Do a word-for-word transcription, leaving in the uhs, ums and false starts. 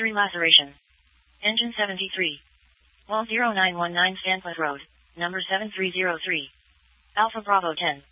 Artery laceration. Engine seventy-three. Wall zero nine one nine Stanford Road, number seven three zero three. Alpha Bravo ten.